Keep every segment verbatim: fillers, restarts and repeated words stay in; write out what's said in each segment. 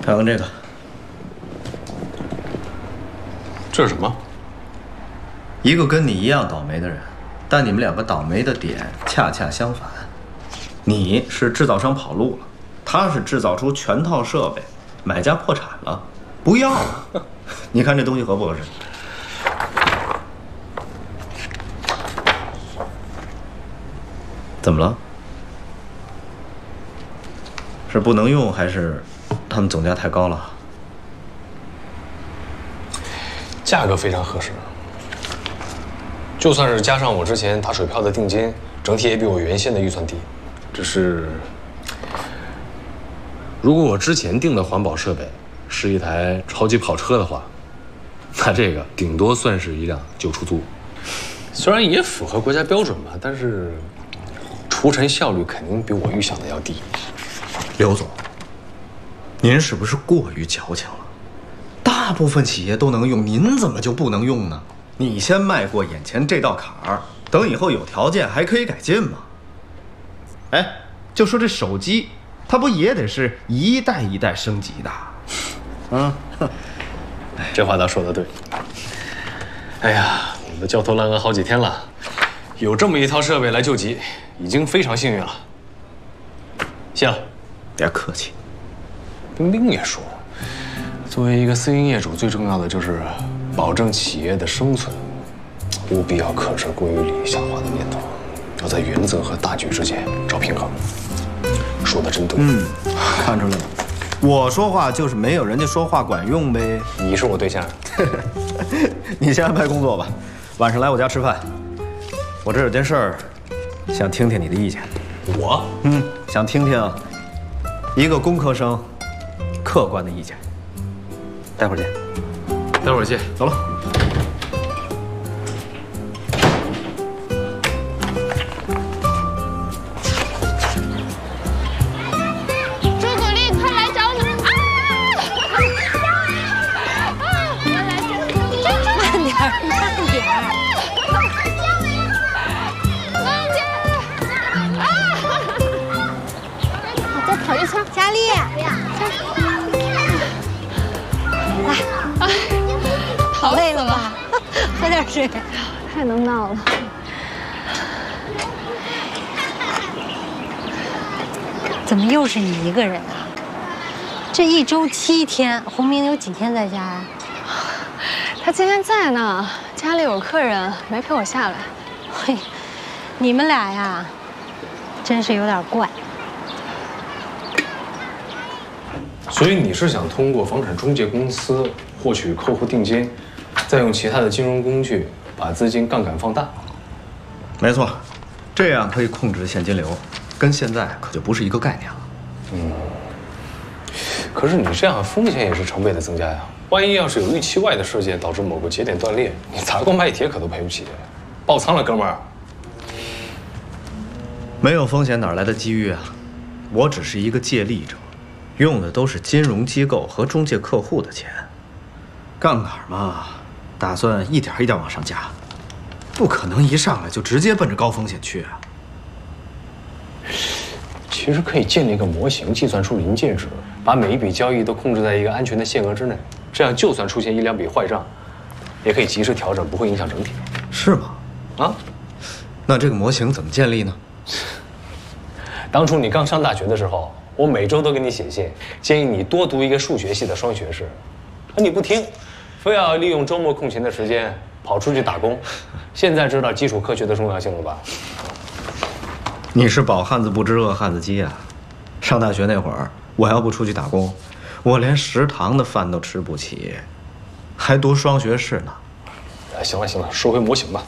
看看这个， 这是什么？ 一个跟你一样倒霉的人，但你们两个倒霉的点恰恰相反。你是制造商跑路了，他是制造出全套设备，买家破产了，不要了。你看这东西合不合适？怎么了？是不能用，还是他们总价太高了？ 价格非常合适，就算是加上我之前打水漂的定金，整体也比我原先的预算低。只是，如果我之前定的环保设备是一台超级跑车的话，那这个顶多算是一辆旧出租。虽然也符合国家标准吧，但是除尘效率肯定比我预想的要低。 刘总，您是不是过于矫情了？大部分企业都能用，您怎么就不能用呢？你先迈过眼前这道坎儿，等以后有条件还可以改进嘛。哎，就说这手机，它不也得是一代一代升级的？嗯， 这话倒说得对。哎呀，我们焦头烂额好几天了，有这么一套设备来救急，已经非常幸运了。谢了。 别客气。 冰冰也说，作为一个私营业主，最重要的就是保证企业的生存，务必要克制过于理想化的念头，要在原则和大局之间找平衡。说的真对。嗯， 看出来了。我说话就是没有人家说话管用呗。 你是我对象。 你先安排工作吧，晚上来我家吃饭。我这有件事儿，想听听你的意见。 我？ 嗯，想听听一个工科生客观的意见。待会儿见。 待会儿见。 走了。 朱古力，快来找你！啊！啊！我来这里。慢点儿，慢点儿。慢点儿。啊！我再跑一圈。佳丽，来，跑累了吧？喝点水。太能闹了。 怎么又是你一个人啊？这一周七天，洪明有几天在家呀？ 他今天在呢，家里有客人，没陪我下来。 嘿，你们俩呀，真是有点怪。 所以你是想通过房产中介公司获取客户定金，再用其他的金融工具把资金杠杆放大？ 没错，这样可以控制现金流，跟现在可就不是一个概念了。 嗯，可是你这样风险也是成倍的增加呀。万一要是有预期外的事件导致某个节点断裂，你砸锅卖铁可都赔不起，爆仓了，哥们儿。 没有风险哪来的机遇啊？我只是一个借力者。用的都是金融机构和中介客户的钱，杠杆嘛，打算一点一点往上加，不可能一上来就直接奔着高风险去啊。 其实可以建立一个模型，计算出临界值，把每一笔交易都控制在一个安全的限额之内，这样就算出现一两笔坏账，也可以及时调整，不会影响整体。 是吗？啊？那这个模型怎么建立呢？ 当初你刚上大学的时候，我每周都给你写信，建议你多读一个数学系的双学士，可你不听，非要利用周末空闲的时间跑出去打工。现在知道基础科学的重要性了吧？ 你是饱汉子不知饿汉子饥啊！上大学那会儿，我要不出去打工，我连食堂的饭都吃不起，还读双学士呢。 哎，行了行了，说回模型吧。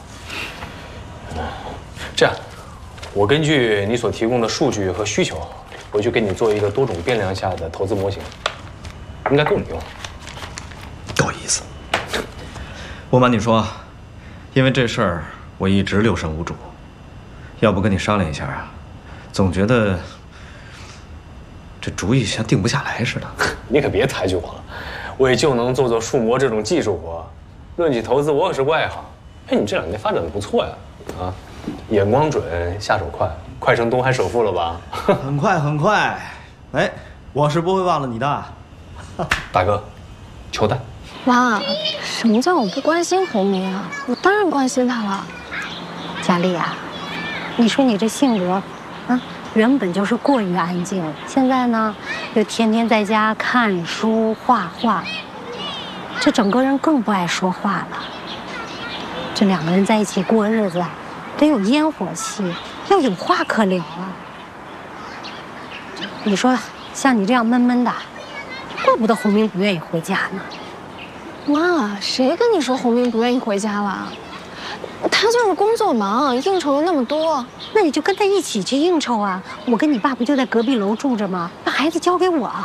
这样，我根据你所提供的数据和需求，回去给你做一个多种变量下的投资模型，应该够你用。 够意思。不瞒你说，因为这事儿我一直六神无主，要不跟你商量一下啊？总觉得这主意像定不下来似的。 你可别抬举我了，我也就能做做数模这种技术活。论起投资，我可是外行。哎，你这两年发展的不错呀，啊，眼光准，下手快，快成东海首富了吧？ 很快很快。哎，我是不会忘了你的。 大哥，求带。 妈，什么叫我不关心红明啊？我当然关心他了。 佳丽啊，你说你这性格，啊，原本就是过于安静，现在呢，又天天在家看书画画，这整个人更不爱说话了。这两个人在一起过日子，得有烟火气，要有话可聊啊。你说像你这样闷闷的，怪不得红明不愿意回家呢。 妈，谁跟你说红明不愿意回家了？他就是工作忙，应酬了那么多。 那你就跟他一起去应酬啊！我跟你爸不就在隔壁楼住着吗？把孩子交给我。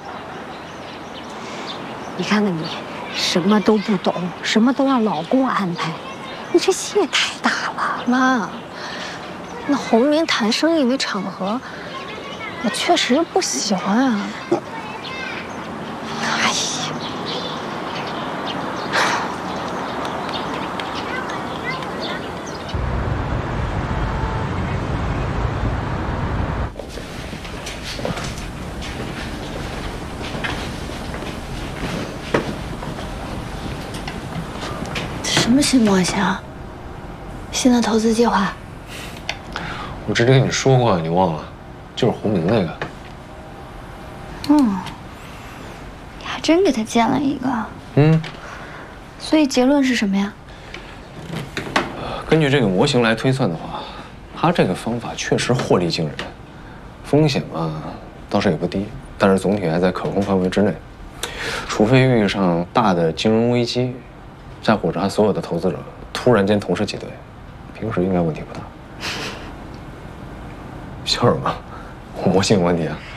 你看看你，什么都不懂，什么都让老公安排，你这心也太大了。 妈，那红明谈生意那场合，我确实不喜欢啊。 哎呀， 什么新模型？新的投资计划？ 我之前跟你说过，你忘了，就是红明那个。 嗯，你还真给他建了一个。 嗯。 所以结论是什么呀？ 根据这个模型来推算的话，他这个方法确实获利惊人，风险嘛倒是也不低，但是总体还在可控范围之内。除非遇上大的金融危机，再或者他所有的投资者突然间同时挤兑，平时应该问题不大。笑什么？我模型有问题啊？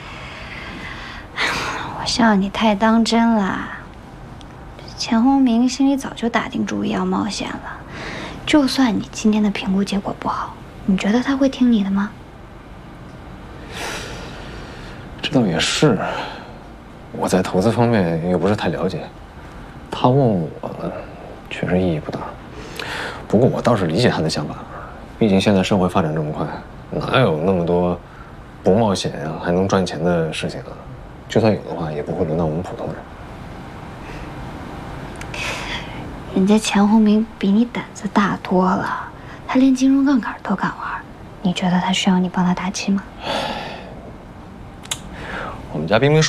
我笑你太当真了。钱红明心里早就打定主意要冒险了，就算你今天的评估结果不好，你觉得他会听你的吗？ 这倒也是，我在投资方面又不是太了解，他问我确实意义不大。不过我倒是理解他的想法，毕竟现在社会发展这么快，哪有那么多不冒险呀、啊、还能赚钱的事情啊？就算有的话，也不会轮到我们普通人。 人家钱红明比你胆子大多了，他连金融杠杆都敢玩，你觉得他需要你帮他打气吗？ 我们家冰冰说。